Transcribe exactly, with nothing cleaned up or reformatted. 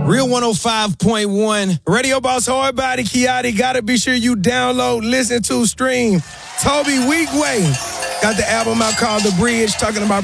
Real one oh five point one. Radio Boss Hardbody, Kiati. Gotta be sure you download, listen to, stream. Toby Weekway got the album out called The Bridge, talking about